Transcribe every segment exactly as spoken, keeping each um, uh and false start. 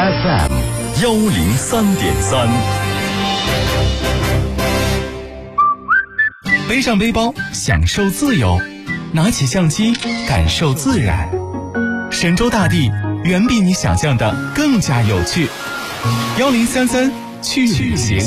F M 幺零三点三。 背上背包，享受自由；拿起相机，感受自然。神州大地远比你想象的更加有趣。幺零三三去旅行。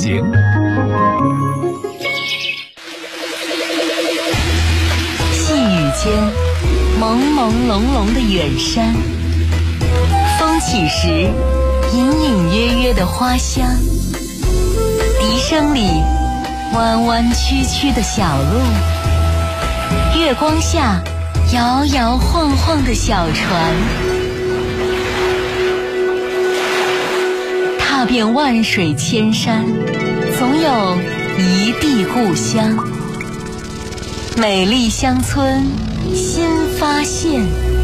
细雨间，朦朦胧胧的远山，风起时，隐隐约约的花香，笛声里，弯弯曲曲的小路，月光下，摇摇晃晃的小船，踏遍万水千山，总有一地故乡。美丽乡村新发现。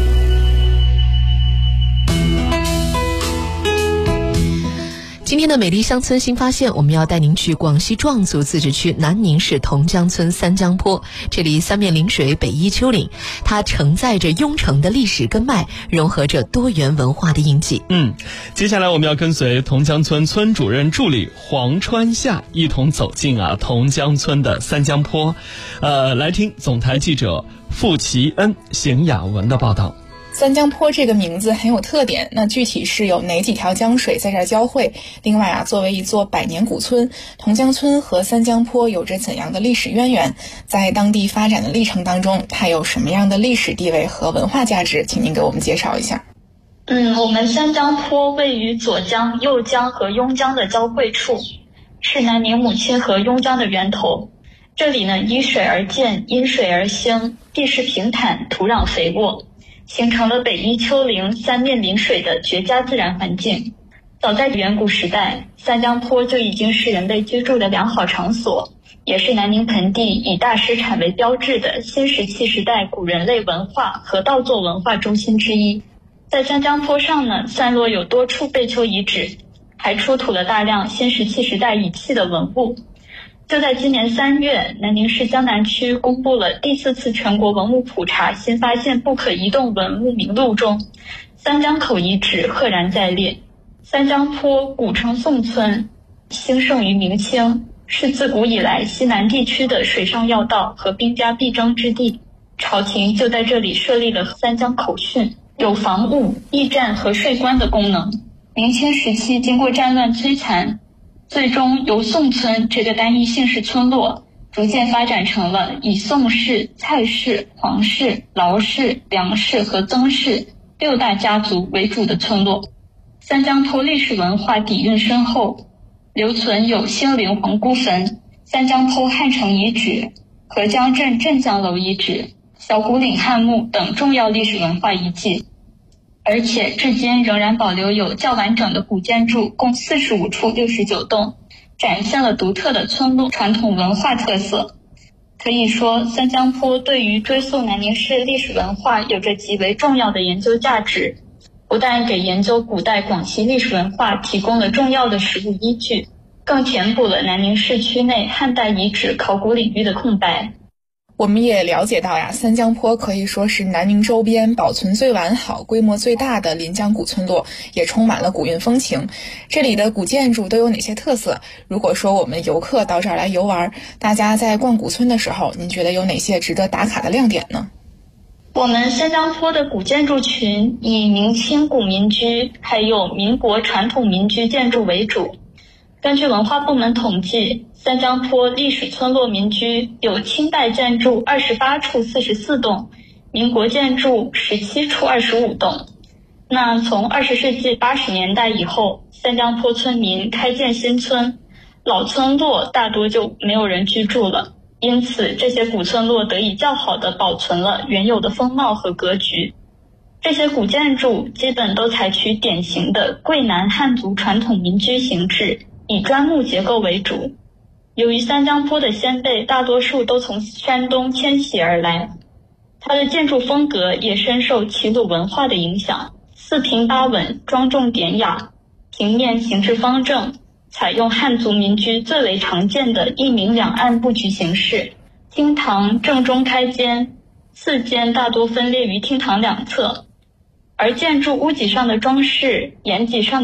今天的美丽乡村新发现，我们要带您去广西壮族自治区南宁市同江村三江坡。这里三面临水，北依丘陵，它承载着雍城的历史根脉，融合着多元文化的印记。 嗯，接下来我们要跟随同江村村主任助理黄川夏一同走进啊同江村的三江坡，呃，来听总台记者傅奇恩、邢雅文的报道。 三江坡这个名字很有特点，那具体是有哪几条江水在这儿交汇？另外啊，作为一座百年古村，同江村和三江坡有着怎样的历史渊源？在当地发展的历程当中，它有什么样的历史地位和文化价值？请您给我们介绍一下。 嗯，我们三江坡位于左江、右江和邕江的交汇处，是南宁母亲河邕江的源头。这里呢，依水而建，因水而兴，地势平坦，土壤肥沃，形成了北依丘陵三面临水的绝佳自然环境。早在远古时代，三江坡就已经是人类居住的良好场所，也是南宁盆地以大石产为标志的新石器时代古人类文化和稻作文化中心之一。在三江坡上呢，散落有多处贝丘遗址，还出土了大量新石器时代遗弃的文物。就在今年三月，南宁市江南区公布了第四次全国文物普查新发现不可移动文物名录中，三江口遗址赫然在列。三江坡古称宋村，兴盛于明清，是自古以来西南地区的水上要道和兵家必争之地。朝廷就在这里设立了三江口汛，有防务、驿站和税关的功能。明清时期经过战乱摧残，最终由宋村这个单一姓氏村落逐渐发展成了以宋氏、蔡氏、黄氏、劳氏、梁氏和曾氏六大家族为主的村落。三江坡历史文化底蕴深厚，留存有兴陵皇姑坟、三江坡汉城遗址、合江镇镇江楼遗址、小古岭汉墓等重要历史文化遗迹。而且至今仍然保留有较完整的古建筑共四十五处六十九栋，展现了独特的村落传统文化特色。可以说，三江坡对于追溯南宁市历史文化有着极为重要的研究价值，不但给研究古代广西历史文化提供了重要的实物依据，更填补了南宁市区内汉代遗址考古领域的空白。 我们也了解到呀，三江坡可以说是南宁周边保存最完好、规模最大的临江古村落，也充满了古韵风情。这里的古建筑都有哪些特色？如果说我们游客到这儿来游玩，大家在逛古村的时候，您觉得有哪些值得打卡的亮点呢？ 我们三江坡的古建筑群以明清古民居还有民国传统民居建筑为主。根据文化部门统计，三江坡历史村落民居有清代建筑二十八处四十四栋，民国建筑十七处二十五栋。那从二十世纪八十年代以后，三江坡村民开建新村，老村落大多就没有人居住了，因此这些古村落得以较好地保存了原有的风貌和格局。这些古建筑基本都采取典型的桂南汉族传统民居形制，以砖木结构为主。由于三江坡的先辈大多数都从山东迁徙而来，它的建筑风格也深受齐鲁文化的影响，四平八稳，庄重典雅，平面形制方正，采用汉族民居最为常见的一明两暗布局形式。厅堂正中开间，四间大多分列于厅堂两侧，而建筑屋脊上的装饰、檐脊上